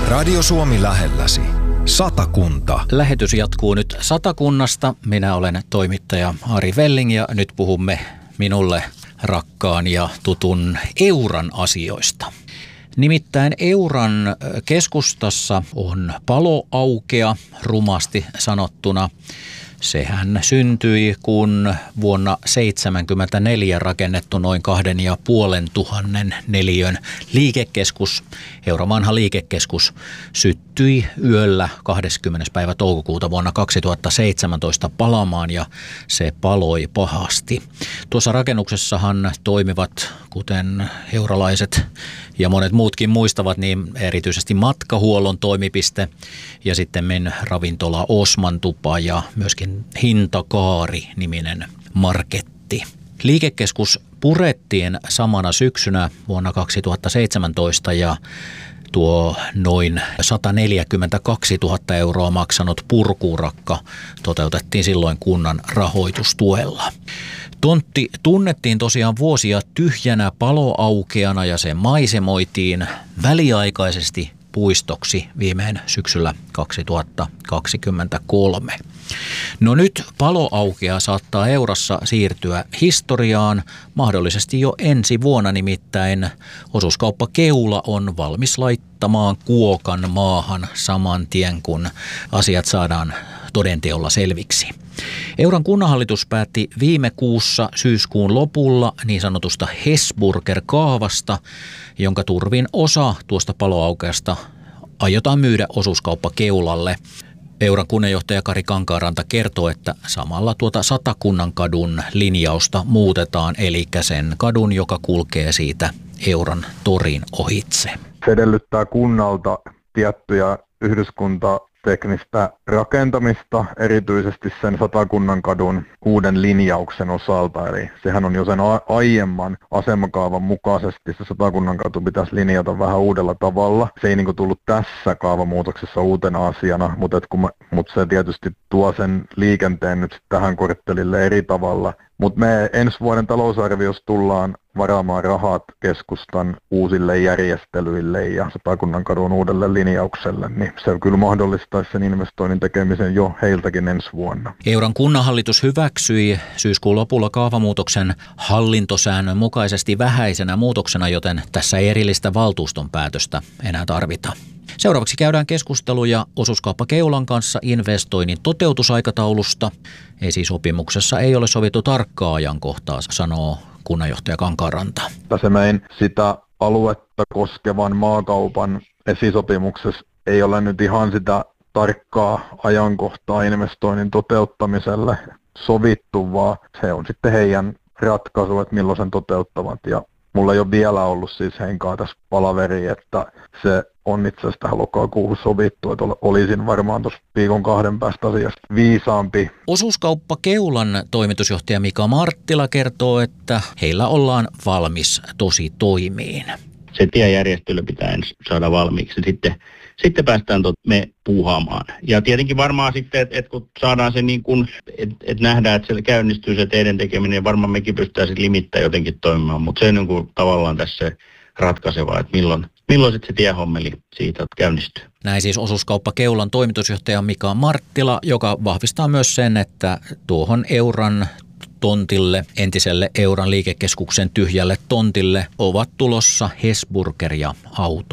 Radio Suomi lähelläsi. Satakunta. Lähetys jatkuu nyt Satakunnasta. Minä olen toimittaja Ari Velling ja nyt puhumme minulle rakkaan ja tutun Euran asioista. Nimittäin Euran keskustassa on paloaukea, rumasti sanottuna. Sehän syntyi, kun vuonna 1974 rakennettu noin 2500 neliön liikekeskus, Euran vanha liikekeskus, syttyi yöllä 20. päivä toukokuuta vuonna 2017 palamaan ja se paloi pahasti. Tuossa rakennuksessahan toimivat, kuten euralaiset ja monet muutkin muistavat, niin erityisesti matkahuollon toimipiste ja sitten ravintola Osman tupa ja myöskin Hintakaari-niminen marketti. Liikekeskus purettiin samana syksynä vuonna 2017 ja tuo noin 142 000 euroa maksanut purkuurakka toteutettiin silloin kunnan rahoitustuella. Tontti tunnettiin tosiaan vuosia tyhjänä paloaukeana ja se maisemoitiin väliaikaisesti puistoksi viimein syksyllä 2023. No nyt paloaukea saattaa Eurassa siirtyä historiaan mahdollisesti jo ensi vuonna, nimittäin osuuskauppa Keula on valmis laittamaan kuokan maahan saman tien, kun asiat saadaan todenteolla selviksi. Euran kunnanhallitus päätti viime kuussa syyskuun lopulla niin sanotusta Hesburger-kaavasta, jonka turvin osa tuosta paloaukeasta aiotaan myydä osuuskauppa Keulalle. Euran kunnanjohtaja Kari Kankaanranta kertoo, että samalla tuota Satakunnankadun linjausta muutetaan, eli sen kadun, joka kulkee siitä Euran torin ohitse. Se edellyttää kunnalta tiettyjä yhdyskuntateknistä rakentamista, erityisesti sen Satakunnankadun uuden linjauksen osalta. Eli sehän on jo sen aiemman asemakaavan mukaisesti, se Satakunnankatu pitäisi linjata vähän uudella tavalla. Se ei tullut tässä kaavamuutoksessa uutena asiana, mutta se tietysti tuo sen liikenteen nyt tähän korttelille eri tavalla. Mutta me ensi vuoden talousarviossa tullaan varaamaan rahat keskustan uusille järjestelyille ja Satakunnankadun uudelle linjaukselle, niin se kyllä mahdollistaisi sen investoinnin tekemisen jo heiltäkin ensi vuonna. Euran kunnanhallitus hyväksyi syyskuun lopulla kaavamuutoksen hallintosäännön mukaisesti vähäisenä muutoksena, joten tässä ei erillistä valtuuston päätöstä enää tarvita. Seuraavaksi käydään keskusteluja osuuskauppa Keulan kanssa investoinnin toteutusaikataulusta. Esisopimuksessa ei ole sovittu tarkkaa ajankohtaa, sanoo kunnanjohtaja Kankaanranta. Tässä meidän sitä aluetta koskevan maakaupan esisopimuksessa ei ole nyt ihan sitä tarkkaa ajankohtaa investoinnin toteuttamiselle sovittu, vaan se on sitten heidän ratkaisu, että milloin sen toteuttavat. Ja mulla ei ole vielä ollut siis henkaa tässä palaveri, että se on itse asiassa tähän lokakuuhun sovittu, että olisin varmaan tuossa viikon 2 päästä asiasta viisaampi. Osuuskauppa Keulan toimitusjohtaja Mika Marttila kertoo, että heillä ollaan valmis tosi toimiin. Se tiejärjestely pitää ensin saada valmiiksi, sitten päästään me puuhaamaan. Ja tietenkin varmaan sitten, että kun saadaan se niin kuin, että nähdään, että se käynnistyy se teidän tekeminen, varmaan mekin pystytään sitten limittämään jotenkin toimimaan, mutta se on niin kuin tavallaan tässä ratkaisevaa, että milloin sitten se tiehommeli siitä käynnistyy. Näin siis osuuskauppa Keulan toimitusjohtaja Mika Marttila, joka vahvistaa myös sen, että tuohon Euran tontille, entiselle Euran liikekeskuksen tyhjälle tontille ovat tulossa Hesburger ja auto.